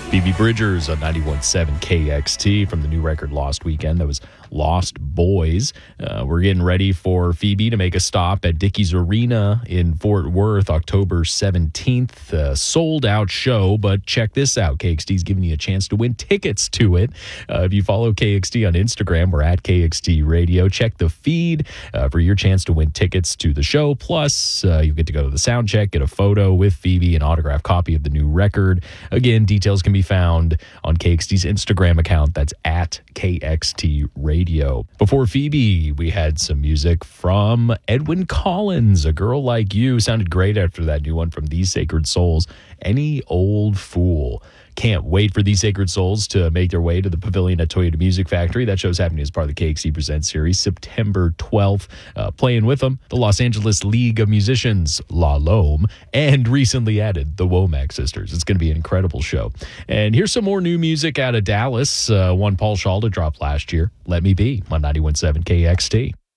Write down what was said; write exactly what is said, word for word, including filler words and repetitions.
Phoebe Bridgers on ninety-one point seven K X T from the new record Lost Weekend. That was Lost Boys. Uh, we're getting ready for Phoebe to make a stop at Dickies Arena in Fort Worth, October seventeenth. Uh, sold out show, but check this out. K X T is giving you a chance to win tickets to it. Uh, if you follow K X T on Instagram, we're at K X T Radio. Check the feed uh, for your chance to win tickets to the show. Plus, uh, you get to go to the sound check, get a photo with Phoebe, an autographed copy of the new record. Again, details can be found on K X T's Instagram account. That's at K X T Radio. Before Phoebe, we had some music from Edwyn Collins. A Girl Like You sounded great after that new one from These Sacred Souls, Any Old Fool. Can't wait for These Sacred Souls to make their way to the Pavilion at Toyota Music Factory. That show's happening as part of the K X T Presents series, September twelfth. Uh, playing with them, the Los Angeles League of Musicians, La Lome, and recently added the Womack Sisters. It's going to be an incredible show. And here's some more new music out of Dallas. Uh, one Paul Shalda dropped last year, Let Me Be, on ninety-one point seven K X T.